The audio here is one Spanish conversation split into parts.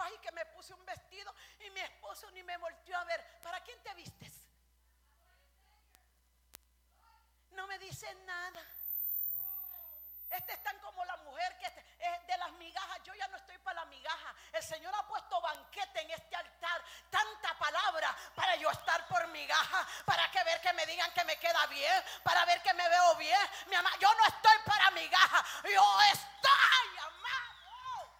ay, que me puse un vestido y mi esposo ni me volteó a ver. ¿Para quién te vistes? No me dicen nada. Están como la mujer que es de las migajas. Yo ya no estoy para la migaja. El Señor ha puesto banquete en este altar. Tanta palabra para yo estar por migaja. Para que ver que me digan que me queda bien. Para ver que me veo bien. Mi amado, yo no estoy para migaja. Yo estoy, amado.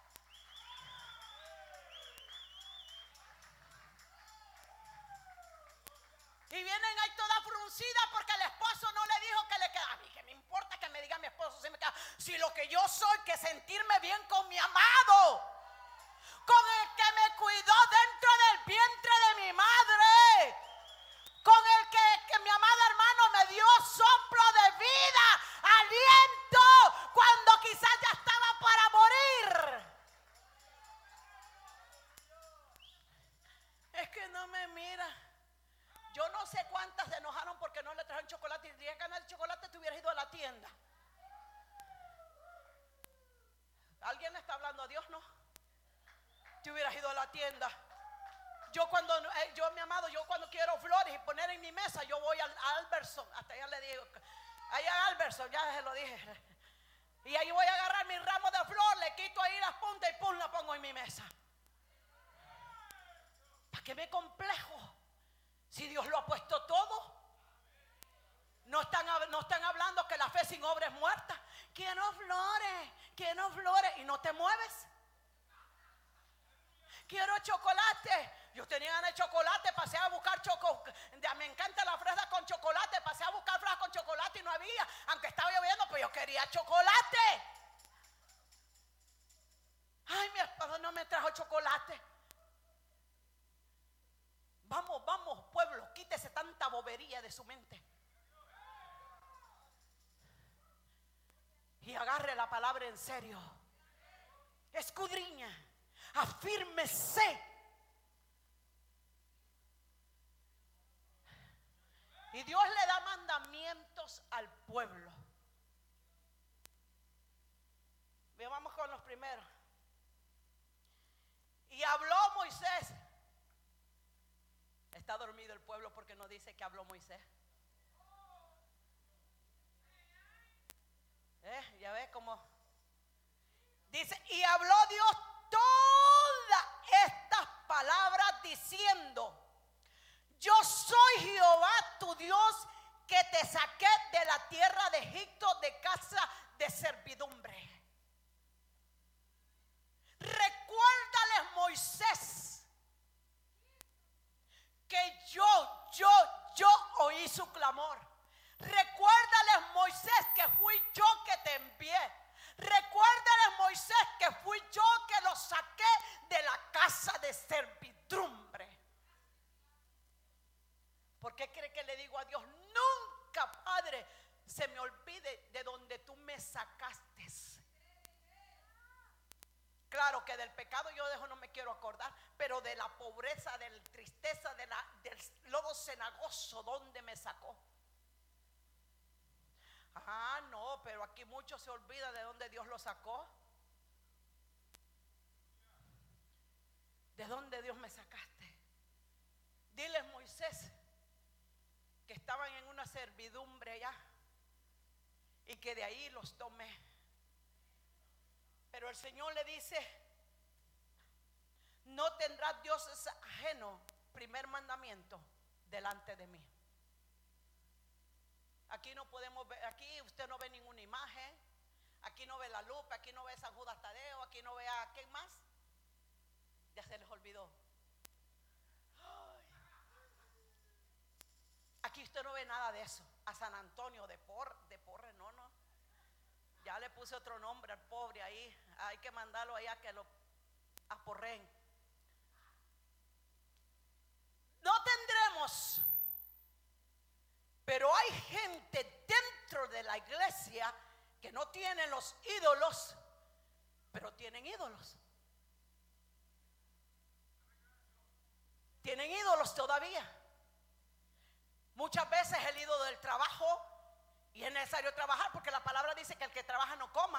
Y vienen ahí toda fruncida porque el esposo no le dijo que le queda. A mí que me importa que me diga mi esposo si me queda. Si lo que yo soy, que sentirme bien con mi amado, con el que me cuidó dentro del vientre de mi madre, con el que mi amado hermano me dio soplo de vida, aliento, cuando quizás ya estaba para morir. Es que no me mira. Yo no sé cuántas se enojaron porque no le trajeron chocolate. Y si tenías ganas de chocolate, te hubieras ido a la tienda. ¿Alguien está hablando a Dios? No. Te hubieras ido a la tienda. Mi amado, yo cuando quiero flores y poner en mi mesa, yo voy al Albertson. Hasta allá le digo, allá Albertson, ya se lo dije. Y ahí voy a agarrar mi ramo de flor, le quito ahí las puntas y pum, la pongo en mi mesa. ¿Para qué me complejo? Si Dios lo ha puesto todo. No están hablando que la fe sin obra es muerta. Quiero flores y no te mueves. Quiero chocolate. Yo tenía ganas de chocolate, pasé a buscar chocolate. Me encanta la fresa con chocolate. Pasé a buscar fresas con chocolate y no había. Aunque estaba lloviendo, pues yo quería chocolate. Ay, mi esposo no me trajo chocolate. Vamos, pueblo, quítese tanta bobería de su mente. Y agarre la palabra en serio. Escudriña, afírmese. Y Dios le da mandamientos al pueblo. Vamos con los primeros. Y habló Moisés. Está dormido el pueblo porque no dice que habló Moisés. Ya ves cómo dice, y habló Dios todas estas palabras diciendo: yo soy Jehová tu Dios, que te saqué de la tierra de Egipto, de casa de servidumbre. Recuérdales, Moisés, que yo oí su clamor. Recuérdales, Moisés, que fui yo que te envié. Recuérdales, Moisés, que fui yo que los saqué de la casa de servidumbre. ¿Por qué cree que le digo a Dios? Nunca, Padre, se me olvide de donde tú me sacaste. Claro que del pecado yo no me quiero acordar, pero de la pobreza, de la tristeza, del lodo cenagoso, donde me sacó. No, pero aquí muchos se olvidan de dónde Dios lo sacó. ¿De dónde Dios me sacaste? Diles, Moisés, que estaban en una servidumbre allá y que de ahí los tomé. Pero el Señor le dice: no tendrás dioses ajenos, primer mandamiento, delante de mí. Aquí no podemos ver, aquí usted no ve ninguna imagen, aquí no ve la Lupe, aquí no ve San Judas Tadeo, aquí no ve a ¿quién más? Ya se les olvidó. Ay. Aquí usted no ve nada de eso. A San Antonio de Porre, no. Ya le puse otro nombre al pobre ahí. Hay que mandarlo allá que lo aporren. No tendremos. Pero hay gente dentro de la iglesia que no tienen los ídolos, pero tienen ídolos. Tienen ídolos todavía. Muchas veces el ídolo del trabajo, y es necesario trabajar porque la palabra dice que el que trabaja no coma.